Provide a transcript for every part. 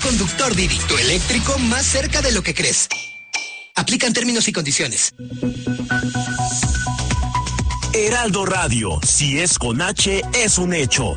Conductor Didi, tu eléctrico más cerca de lo que crees. Aplican términos y condiciones. Heraldo Radio, si es con H, es un hecho.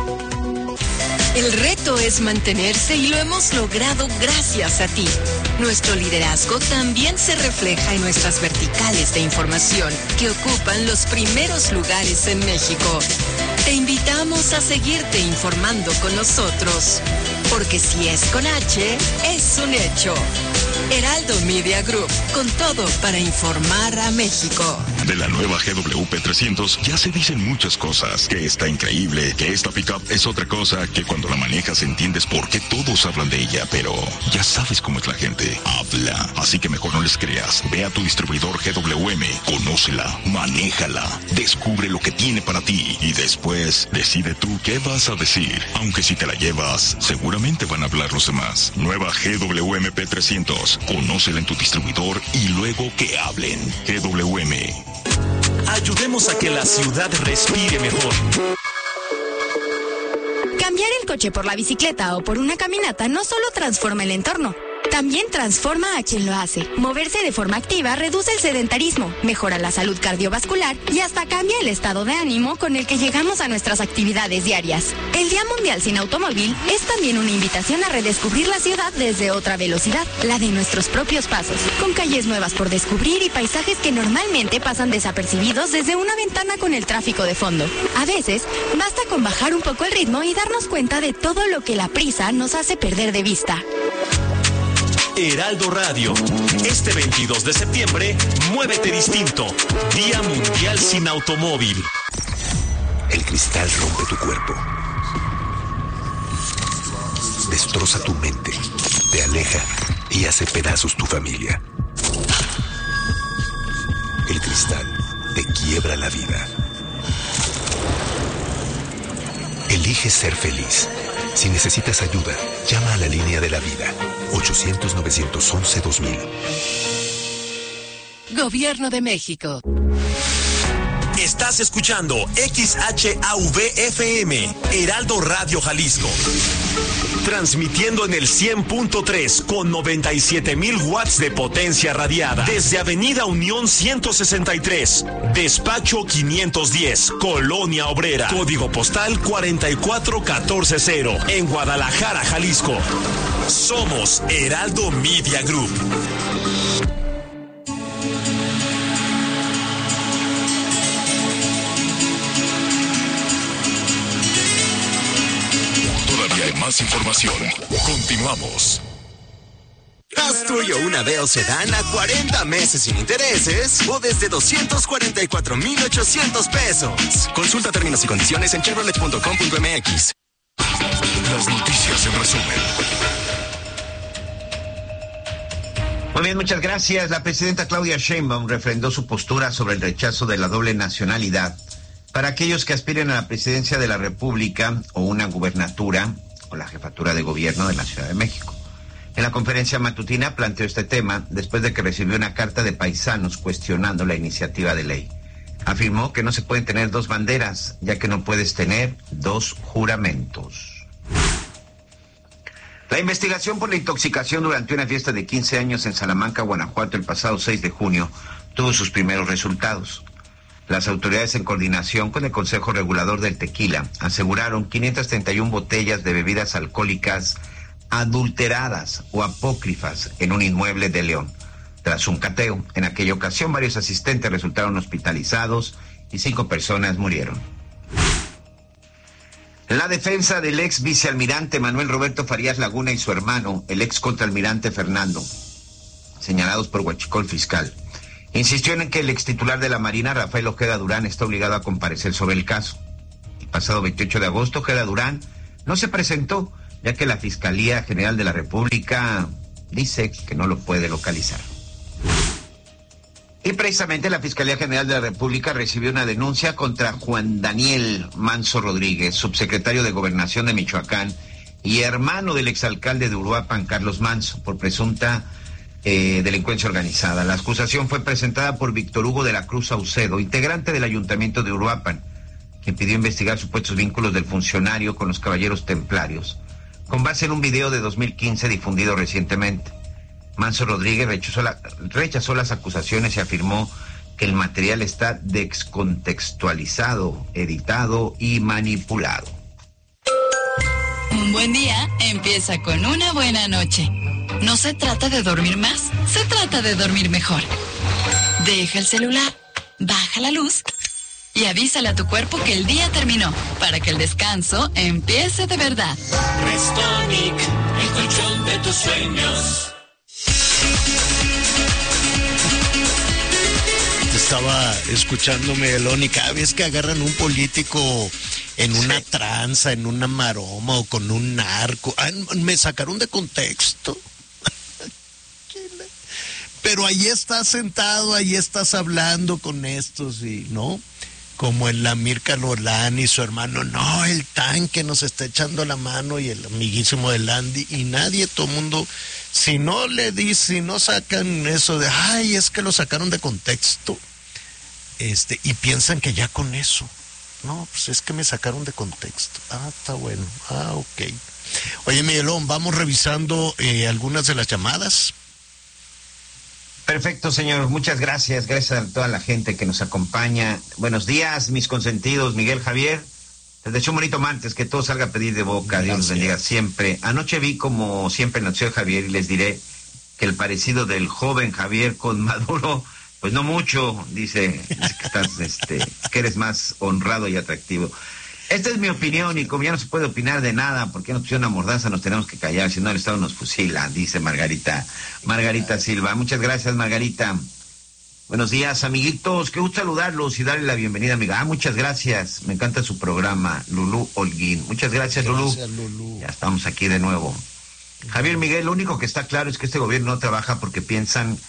El reto es mantenerse y lo hemos logrado gracias a ti. Nuestro liderazgo también se refleja en nuestras verticales de información, que ocupan los primeros lugares en México. Te invitamos a seguirte informando con nosotros, porque si es con H, es un hecho. Heraldo Media Group, con todo para informar a México. De la nueva GWP 300 ya se dicen muchas cosas, que está increíble, que esta pickup es otra cosa, que cuando la manejas entiendes por qué todos hablan de ella, pero ya sabes cómo es la gente, habla, así que mejor no les creas. Ve a tu distribuidor GWM, conócela, manéjala, descubre lo que tiene para ti y después decide tú qué vas a decir. Aunque si te la llevas, seguramente van a hablar los demás. Nueva GWMP 300, conócela en tu distribuidor y luego que hablen. GWM. Ayudemos a que la ciudad respire mejor. Cambiar el coche por la bicicleta o por una caminata no solo transforma el entorno, también transforma a quien lo hace. Moverse de forma activa reduce el sedentarismo, mejora la salud cardiovascular y hasta cambia el estado de ánimo con el que llegamos a nuestras actividades diarias. El Día Mundial Sin Automóvil es también una invitación a redescubrir la ciudad desde otra velocidad, la de nuestros propios pasos, con calles nuevas por descubrir y paisajes que normalmente pasan desapercibidos desde una ventana con el tráfico de fondo. A veces, basta con bajar un poco el ritmo y darnos cuenta de todo lo que la prisa nos hace perder de vista. Heraldo Radio. Este 22 de septiembre, muévete distinto. Día Mundial Sin Automóvil. El cristal rompe tu cuerpo. Destroza tu mente. Te aleja y hace pedazos tu familia. El cristal te quiebra la vida. Elige ser feliz. Si necesitas ayuda, llama a la línea de la vida. 800-911-2000. Gobierno de México. Estás escuchando XHAV-FM, Heraldo Radio Jalisco. Transmitiendo en el 100.3 con 97,000 watts de potencia radiada. Desde Avenida Unión 163, Despacho 510, Colonia Obrera. Código postal 44140, en Guadalajara, Jalisco. Somos Heraldo Media Group. Más información. Continuamos. Haz tuyo una Veo Sedán a 40 meses sin intereses o desde 244,800 pesos. Consulta términos y condiciones en chevrolet.com.mx. Las noticias en resumen. Muy bien, muchas gracias. La presidenta Claudia Sheinbaum refrendó su postura sobre el rechazo de la doble nacionalidad para aquellos que aspiren a la presidencia de la República o una gubernatura o la jefatura de gobierno de la Ciudad de México. En la conferencia matutina planteó este tema después de que recibió una carta de paisanos cuestionando la iniciativa de ley. Afirmó que no se pueden tener dos banderas, ya que no puedes tener dos juramentos. La investigación por la intoxicación durante una fiesta de 15 años en Salamanca, Guanajuato, el pasado 6 de junio, tuvo sus primeros resultados. Las autoridades, en coordinación con el Consejo Regulador del Tequila, aseguraron 531 botellas de bebidas alcohólicas adulteradas o apócrifas en un inmueble de León. Tras un cateo, en aquella ocasión varios asistentes resultaron hospitalizados y 5 personas murieron. La defensa del ex vicealmirante Manuel Roberto Farías Laguna y su hermano, el ex contraalmirante Fernando, señalados por Huachicol Fiscal, insistió en que el ex titular de la Marina, Rafael Ojeda Durán, está obligado a comparecer sobre el caso. El pasado 28 de agosto, Ojeda Durán no se presentó, ya que la Fiscalía General de la República dice que no lo puede localizar. Y precisamente la Fiscalía General de la República recibió una denuncia contra Juan Daniel Manso Rodríguez, subsecretario de Gobernación de Michoacán y hermano del exalcalde de Uruapan, Carlos Manso, por presunta delincuencia organizada. La acusación fue presentada por Víctor Hugo de la Cruz Saucedo, integrante del Ayuntamiento de Uruapan, quien pidió investigar supuestos vínculos del funcionario con los Caballeros Templarios, con base en un video de 2015 difundido recientemente. Manso Rodríguez rechazó las acusaciones y afirmó que el material está descontextualizado, editado y manipulado. Un buen día empieza con una buena noche. No se trata de dormir más, se trata de dormir mejor. Deja el celular, baja la luz y avísale a tu cuerpo que el día terminó, para que el descanso empiece de verdad. Restonic, el colchón de tus sueños. Estaba escuchando Miguelón y cada vez que agarran un político en una tranza, en una maroma o con un narco, me sacaron de contexto. Pero ahí estás sentado, ahí estás hablando con estos y no, como el Amir Calolán y su hermano, no, el tanque nos está echando la mano y el amiguísimo de Landy y nadie, todo el mundo, si no sacan eso de, ay, es que lo sacaron de contexto, y piensan que ya con eso, no, pues es que me sacaron de contexto, está bueno, ok. Oye, Miguelón, vamos revisando algunas de las llamadas. Perfecto, señor. Muchas gracias. Gracias a toda la gente que nos acompaña. Buenos días, mis consentidos. Miguel Javier. Les deseo un bonito martes, que todo salga a pedir de boca. Gracias. Dios los bendiga siempre. Anoche vi, como siempre, nació Javier y les diré que el parecido del joven Javier con Maduro, pues no mucho. Dice que estás, que eres más honrado y atractivo. Esta es mi opinión y como ya no se puede opinar de nada, porque nos pusieron una mordaza, nos tenemos que callar, si no el Estado nos fusila, dice Margarita Silva. Muchas gracias, Margarita. Buenos días, amiguitos, qué gusto saludarlos y darle la bienvenida, amiga. Muchas gracias, me encanta su programa, Lulú Holguín. Muchas gracias, Lulú. Ya estamos aquí de nuevo. Javier Miguel, lo único que está claro es que este gobierno no trabaja porque piensan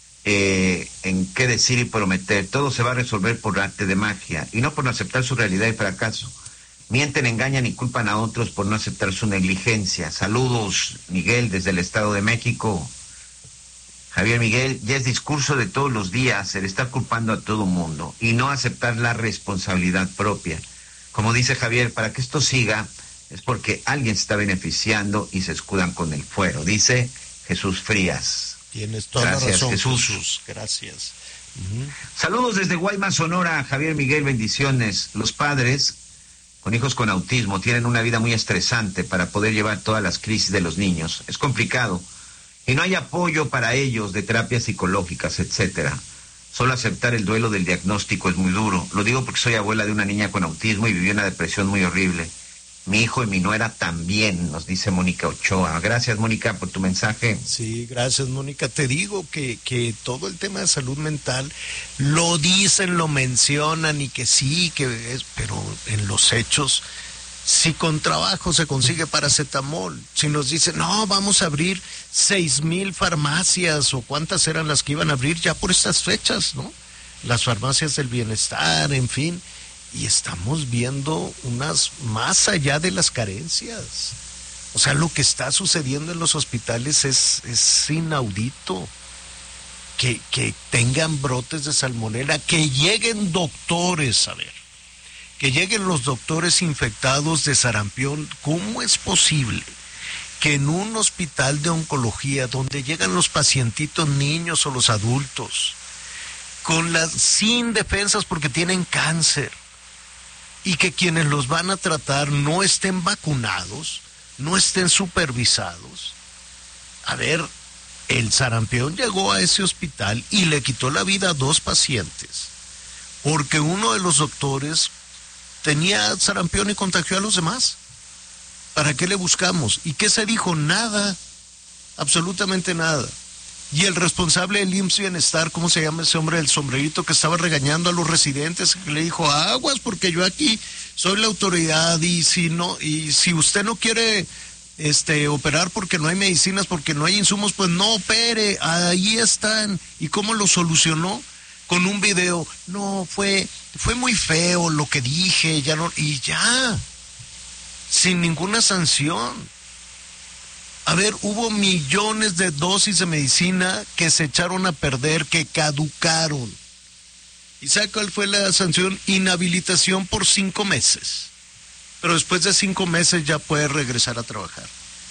en qué decir y prometer. Todo se va a resolver por arte de magia y no por no aceptar su realidad y fracaso. Mienten, engañan y culpan a otros por no aceptar su negligencia. Saludos, Miguel, desde el Estado de México. Javier Miguel, ya es discurso de todos los días el estar culpando a todo mundo y no aceptar la responsabilidad propia. Como dice Javier, para que esto siga es porque alguien se está beneficiando y se escudan con el fuero, dice Jesús Frías. Tienes toda la razón, Jesús. Gracias. Saludos desde Guaymas, Sonora. Javier Miguel, bendiciones. Los padres con hijos con autismo tienen una vida muy estresante para poder llevar todas las crisis de los niños. Es complicado y no hay apoyo para ellos de terapias psicológicas, etcétera. Solo aceptar el duelo del diagnóstico es muy duro. Lo digo porque soy abuela de una niña con autismo y viví una depresión muy horrible. Mi hijo y mi nuera también, nos dice Mónica Ochoa. Gracias, Mónica, por tu mensaje. Sí, gracias, Mónica. Te digo que todo el tema de salud mental lo dicen, lo mencionan y que sí, pero en los hechos, si con trabajo se consigue paracetamol, si nos dicen, no, vamos a abrir 6,000 farmacias o cuántas eran las que iban a abrir ya por estas fechas, ¿no? Las farmacias del bienestar, en fin. Y estamos viendo unas más allá de las carencias. O sea, lo que está sucediendo en los hospitales es inaudito. Que tengan brotes de salmonela, que lleguen doctores, que lleguen los doctores infectados de sarampión. ¿Cómo es posible que en un hospital de oncología, donde llegan los pacientitos niños o los adultos, sin defensas porque tienen cáncer, y que quienes los van a tratar no estén vacunados, no estén supervisados? El sarampión llegó a ese hospital y le quitó la vida a 2 pacientes, porque uno de los doctores tenía sarampión y contagió a los demás. ¿Para qué le buscamos? ¿Y qué se dijo? Nada, absolutamente nada. Y el responsable del IMSS Bienestar, ¿cómo se llama ese hombre del sombrerito que estaba regañando a los residentes? Que le dijo, aguas, porque yo aquí soy la autoridad y si usted no quiere operar porque no hay medicinas, porque no hay insumos, pues no opere, ahí están. ¿Y cómo lo solucionó? Con un video. No, fue muy feo lo que dije, ya, sin ninguna sanción. Hubo millones de dosis de medicina que se echaron a perder, que caducaron. ¿Y sabe cuál fue la sanción? Inhabilitación por 5 meses. Pero después de 5 meses ya puede regresar a trabajar.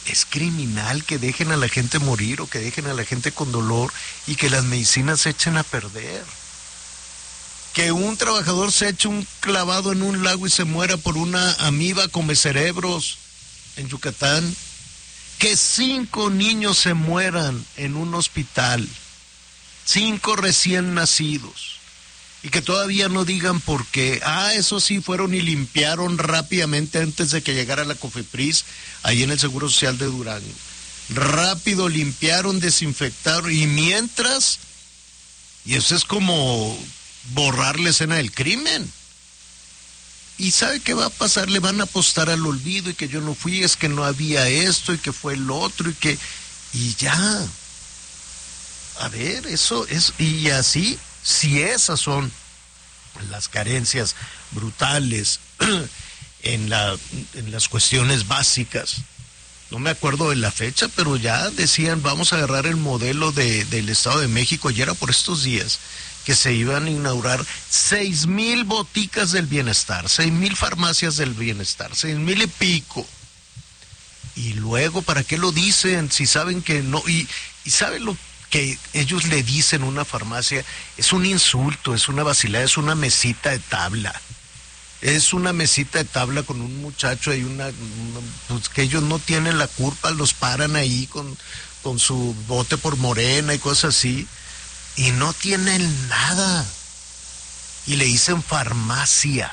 es criminal que dejen a la gente morir o que dejen a la gente con dolor y que las medicinas se echen a perder. Que un trabajador se eche un clavado en un lago y se muera por una amiba come cerebros en Yucatán. Que 5 niños se mueran en un hospital, 5 recién nacidos. Y que todavía no digan por qué. Eso sí, fueron y limpiaron rápidamente antes de que llegara la COFEPRIS, ahí en el Seguro Social de Durango. Rápido limpiaron, desinfectaron, y mientras, y eso es como borrar la escena del crimen. ¿Y sabe qué va a pasar? Le van a apostar al olvido, y que yo no fui, es que no había esto, y que fue el otro, y ya. A ver, eso es, y así... Si esas son las carencias brutales en las cuestiones básicas, no me acuerdo de la fecha, pero ya decían, vamos a agarrar el modelo del Estado de México, y era por estos días que se iban a inaugurar 6,000 boticas del bienestar, 6,000 farmacias del bienestar, 6,000 y pico. Y luego, ¿para qué lo dicen? Si saben que no, y saben lo que ellos le dicen a una farmacia, es un insulto, es una vacilada, es una mesita de tabla. Es una mesita de tabla con un muchacho y pues que ellos no tienen la culpa, los paran ahí con su bote por Morena y cosas así, y no tienen nada. Y le dicen farmacia.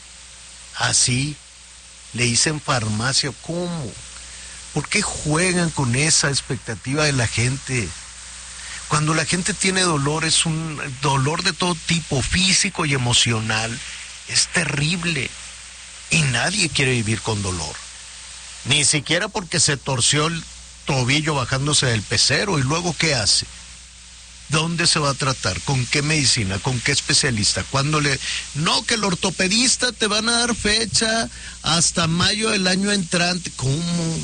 Así, le dicen farmacia. ¿Cómo? ¿Por qué juegan con esa expectativa de la gente? Cuando la gente tiene dolor, es un dolor de todo tipo, físico y emocional, es terrible. Y nadie quiere vivir con dolor. Ni siquiera porque se torció el tobillo bajándose del pecero. ¿Y luego qué hace? ¿Dónde se va a tratar? ¿Con qué medicina? ¿Con qué especialista? No, que el ortopedista te van a dar fecha hasta mayo del año entrante. ¿Cómo?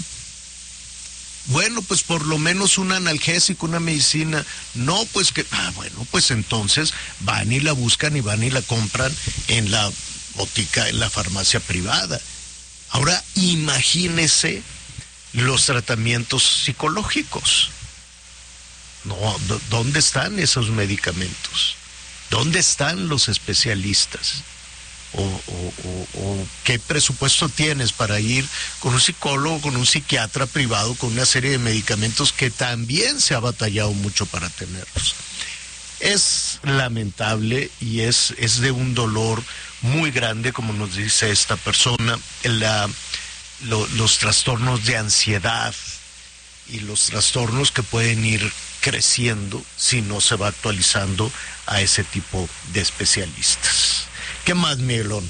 Bueno, pues por lo menos un analgésico, una medicina. No, pues que, bueno, pues entonces van y la buscan y van y la compran en la botica, en la farmacia privada. Ahora, imagínese los tratamientos psicológicos. No, ¿dónde están esos medicamentos? ¿Dónde están los especialistas? O qué presupuesto tienes para ir con un psicólogo, con un psiquiatra privado, con una serie de medicamentos que también se ha batallado mucho para tenerlos. Es lamentable y es de un dolor muy grande, como nos dice esta persona, los trastornos de ansiedad y los trastornos que pueden ir creciendo si no se va actualizando a ese tipo de especialistas. ¿Qué más, Miguelón?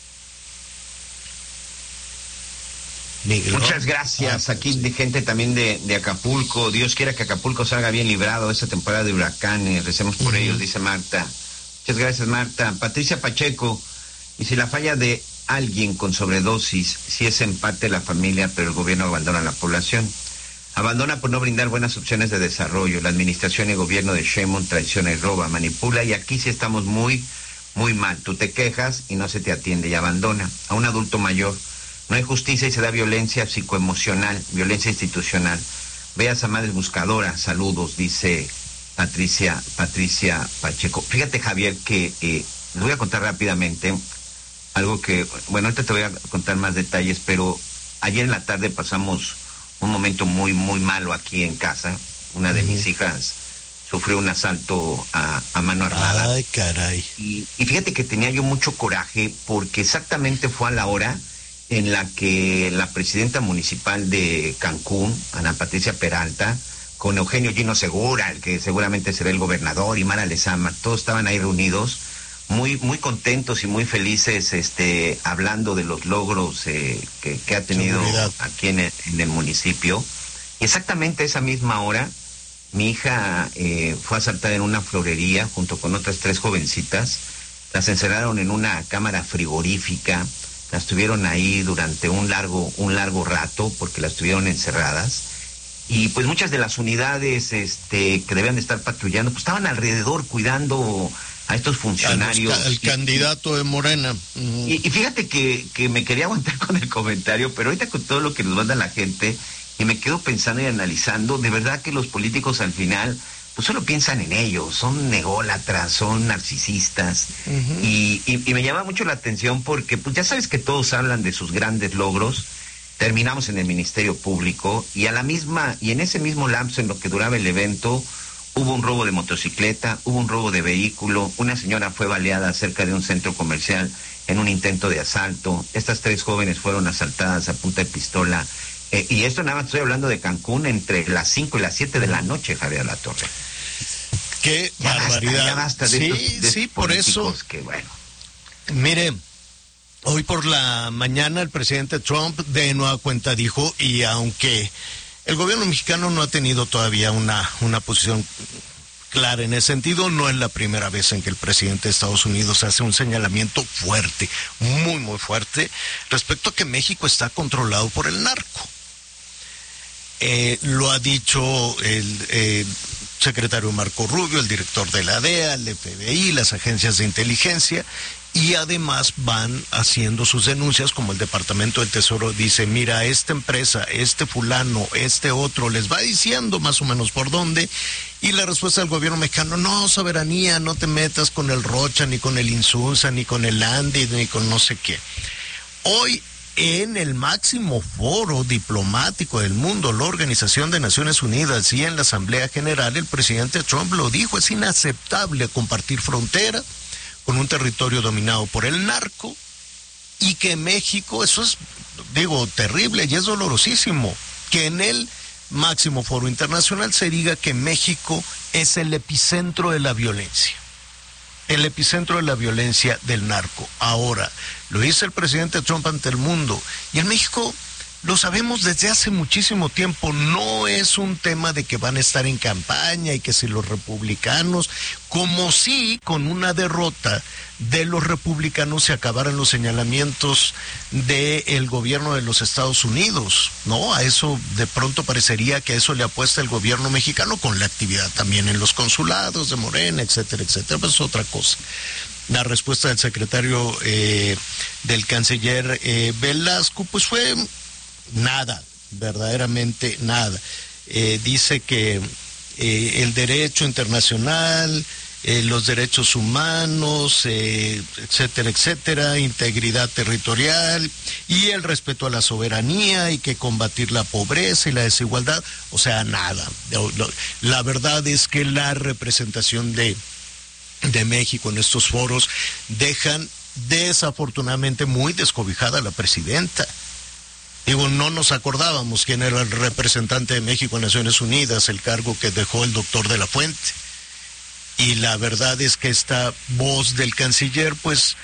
Muchas gracias. Aquí de gente también de Acapulco. Dios quiera que Acapulco salga bien librado de esta temporada de huracanes. Recemos por ellos, dice Marta. Muchas gracias, Marta. Patricia Pacheco, y si la falla de alguien con sobredosis, si es en parte la familia, pero el gobierno abandona a la población. Abandona por no brindar buenas opciones de desarrollo. La administración y gobierno de Sheinbaum traiciona y roba, manipula, y aquí sí estamos muy mal. Tú te quejas y no se te atiende y abandona a un adulto mayor. No hay justicia y se da violencia psicoemocional, violencia institucional. Veas a Madres Buscadoras, saludos, dice Patricia Pacheco. Fíjate, Javier, que les voy a contar rápidamente algo que, bueno, ahorita te voy a contar más detalles, pero ayer en la tarde pasamos un momento muy malo aquí en casa. Una de mis hijas sufrió un asalto a mano armada. Ay, caray. Y fíjate que tenía yo mucho coraje porque exactamente fue a la hora en la que la presidenta municipal de Cancún, Ana Patricia Peralta, con Eugenio Gino Segura, el que seguramente será el gobernador, y Mara Lezama, todos estaban ahí reunidos, muy contentos y muy felices, hablando de los logros que ha tenido aquí en el municipio. Y exactamente a esa misma hora, mi hija fue asaltada en una florería junto con otras 3 jovencitas. Las encerraron en una cámara frigorífica, las tuvieron ahí durante un largo rato porque las tuvieron encerradas. Y pues muchas de las unidades que debían de estar patrullando, pues estaban alrededor cuidando a estos funcionarios. El candidato de Morena. Y fíjate que me quería aguantar con el comentario, pero ahorita con todo lo que nos manda la gente, y me quedo pensando y analizando, de verdad que los políticos al final pues solo piensan en ellos, son ególatras, son narcisistas, y me llama mucho la atención porque pues ya sabes que todos hablan de sus grandes logros. Terminamos en el Ministerio Público y en ese mismo lapso en lo que duraba el evento hubo un robo de motocicleta, hubo un robo de vehículo, una señora fue baleada cerca de un centro comercial en un intento de asalto, estas 3 jóvenes fueron asaltadas a punta de pistola, y esto nada más estoy hablando de Cancún entre las 5 y las 7 de la noche, Javier Alatorre. Qué barbaridad. Ya basta de estos por eso. Que bueno. Mire, hoy por la mañana el presidente Trump de nueva cuenta dijo, y aunque el gobierno mexicano no ha tenido todavía una posición clara en ese sentido, no es la primera vez en que el presidente de Estados Unidos hace un señalamiento fuerte, muy, muy fuerte, respecto a que México está controlado por el narco. Lo ha dicho el secretario Marco Rubio, el director de la DEA, el FBI, las agencias de inteligencia, y además van haciendo sus denuncias, como el Departamento del Tesoro dice, mira, esta empresa, este fulano, este otro, les va diciendo más o menos por dónde, y la respuesta del gobierno mexicano, no, soberanía, no te metas con el Rocha, ni con el Insunza, ni con el Andy, ni con no sé qué. Hoy, en el máximo foro diplomático del mundo, la Organización de Naciones Unidas, y en la Asamblea General, el presidente Trump lo dijo, es inaceptable compartir frontera con un territorio dominado por el narco, y que México, eso es, terrible y es dolorosísimo, que en el máximo foro internacional se diga que México es el epicentro de la violencia. El epicentro de la violencia del narco. Ahora, lo dice el presidente Trump ante el mundo, y en México lo sabemos desde hace muchísimo tiempo, no es un tema de que van a estar en campaña y que si los republicanos, como si con una derrota de los republicanos se acabaran los señalamientos del gobierno de los Estados Unidos, ¿no? A eso de pronto parecería que a eso le apuesta el gobierno mexicano, con la actividad también en los consulados de Morena, etcétera, etcétera, pues es otra cosa. La respuesta del secretario del canciller Velasco, pues fue nada, verdaderamente nada. Dice que el derecho internacional, los derechos humanos, etcétera, etcétera, integridad territorial y el respeto a la soberanía, y que combatir la pobreza y la desigualdad, o sea, nada. La verdad es que la representación de México en estos foros dejan desafortunadamente muy descobijada a la presidenta. No nos acordábamos quién era el representante de México en Naciones Unidas, el cargo que dejó el doctor de la Fuente. Y la verdad es que esta voz del canciller, pues,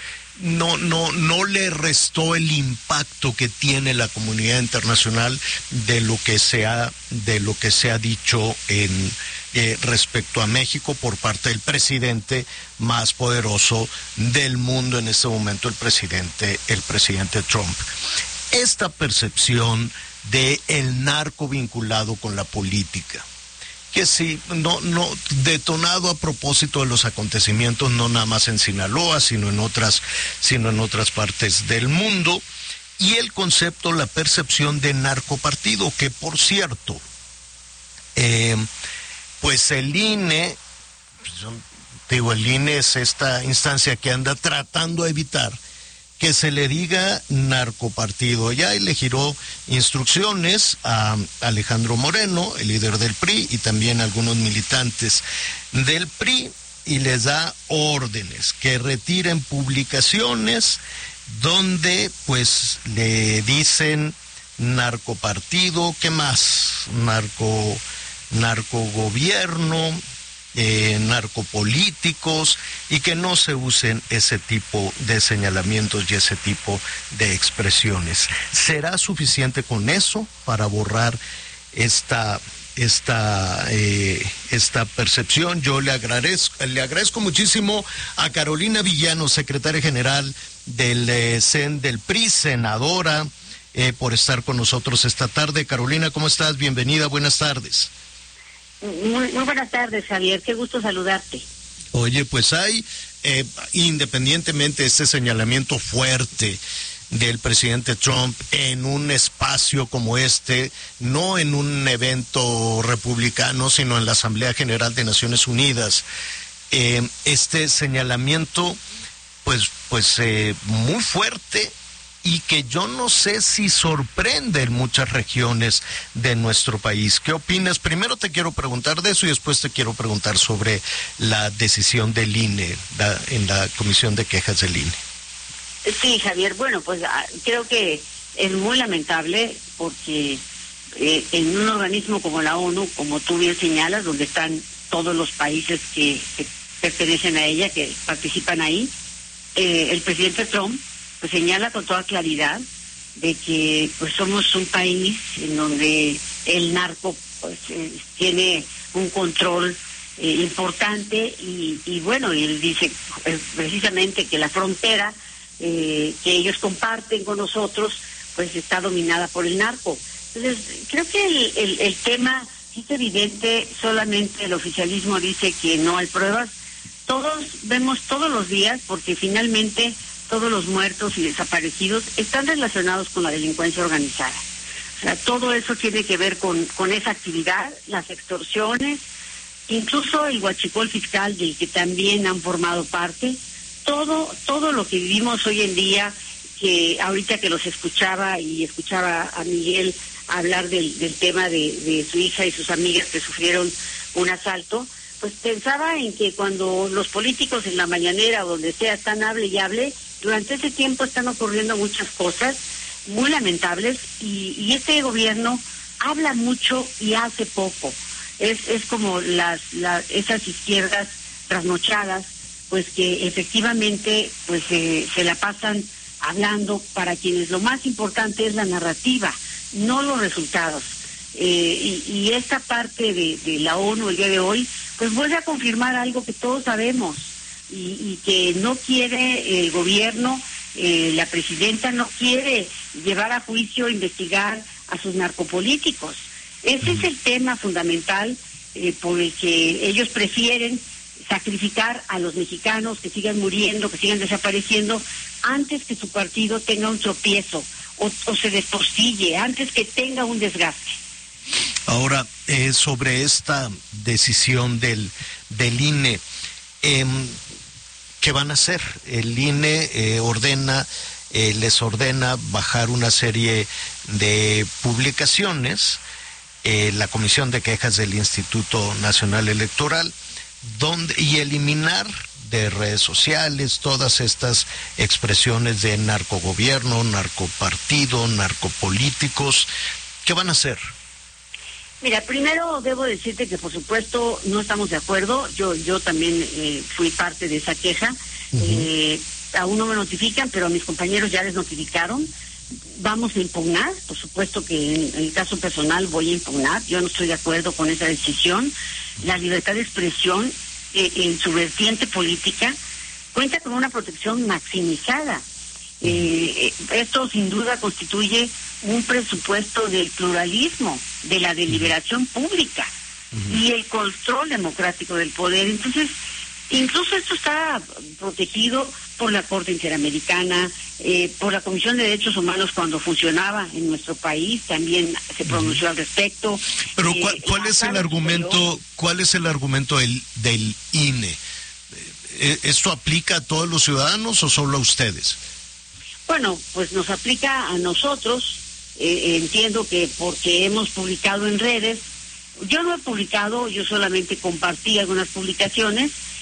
no le restó el impacto que tiene la comunidad internacional de lo que se ha dicho respecto a México por parte del presidente más poderoso del mundo en este momento, el presidente Trump. Esta percepción de el narco vinculado con la política, que sí, no detonado a propósito de los acontecimientos, no nada más en Sinaloa, sino en otras partes del mundo, y el concepto, la percepción de narcopartido, que por cierto, pues el INE, el INE es esta instancia que anda tratando de evitar que se le diga narcopartido. Ya le giró instrucciones a Alejandro Moreno, el líder del PRI, y también a algunos militantes del PRI, y les da órdenes que retiren publicaciones donde pues le dicen narcopartido, ¿qué más? Narcogobierno, narcopolíticos, y que no se usen ese tipo de señalamientos y ese tipo de expresiones. ¿Será suficiente con eso para borrar esta percepción? Yo le agradezco muchísimo a Carolina Villano, secretaria general del CEN del PRI, senadora, por estar con nosotros esta tarde. Carolina, ¿cómo estás? Bienvenida, buenas tardes. Muy buenas tardes, Javier, qué gusto saludarte. Oye, pues hay, independientemente de este señalamiento fuerte del presidente Trump en un espacio como este, no en un evento republicano, sino en la Asamblea General de Naciones Unidas. Este señalamiento, pues muy fuerte, y que yo no sé si sorprende en muchas regiones de nuestro país. ¿Qué opinas? Primero te quiero preguntar de eso y después te quiero preguntar sobre la decisión del INE, en la Comisión de Quejas del INE. Sí, Javier, bueno, pues creo que es muy lamentable porque en un organismo como la ONU, como tú bien señalas, donde están todos los países que pertenecen a ella, que participan ahí, el presidente Trump pues señala con toda claridad de que pues somos un país en donde el narco pues tiene un control importante y bueno, y él dice precisamente que la frontera que ellos comparten con nosotros pues está dominada por el narco. Entonces creo que el tema es evidente, solamente el oficialismo dice que no hay pruebas. Todos vemos todos los días, porque finalmente todos los muertos y desaparecidos están relacionados con la delincuencia organizada. O sea, todo eso tiene que ver con esa actividad, las extorsiones, incluso el huachicol fiscal del que también han formado parte. Todo lo que vivimos hoy en día, que ahorita que los escuchaba a Miguel hablar del tema de su hija y sus amigas que sufrieron un asalto, pues pensaba en que cuando los políticos en la mañanera o donde sea están hable y hable, durante ese tiempo están ocurriendo muchas cosas muy lamentables y este gobierno habla mucho y hace poco. Es como esas izquierdas trasnochadas, pues que efectivamente pues se la pasan hablando para quienes lo más importante es la narrativa, no los resultados. Y esta parte de la ONU el día de hoy pues vuelve a confirmar algo que todos sabemos y que no quiere el gobierno, la presidenta no quiere llevar a juicio, investigar a sus narcopolíticos. Ese es el tema fundamental por el que ellos prefieren sacrificar a los mexicanos que sigan muriendo, que sigan desapareciendo, antes que su partido tenga un tropiezo o se despostille, antes que tenga un desgaste. Ahora, sobre esta decisión del INE, ¿qué van a hacer? El INE les ordena bajar una serie de publicaciones, la Comisión de Quejas del Instituto Nacional Electoral, y eliminar de redes sociales todas estas expresiones de narcogobierno, narcopartido, narcopolíticos. ¿Qué van a hacer? Mira, primero debo decirte que por supuesto no estamos de acuerdo. Yo también fui parte de esa queja. Aún no me notifican, pero a mis compañeros ya les notificaron. Vamos a impugnar, por supuesto que en el caso personal voy a impugnar. Yo no estoy de acuerdo con esa decisión. La libertad de expresión en su vertiente política cuenta con una protección maximizada. Esto sin duda constituye un presupuesto del pluralismo, de la deliberación pública y el control democrático del poder. Entonces, incluso esto está protegido por la Corte Interamericana, por la Comisión de Derechos Humanos cuando funcionaba en nuestro país, también se pronunció al respecto. Pero ¿cuál es el argumento? ¿Cuál es el argumento del INE? ¿Esto aplica a todos los ciudadanos o solo a ustedes? Bueno, pues nos aplica a nosotros. Entiendo que porque hemos publicado en redes, yo no he publicado, yo solamente compartí algunas publicaciones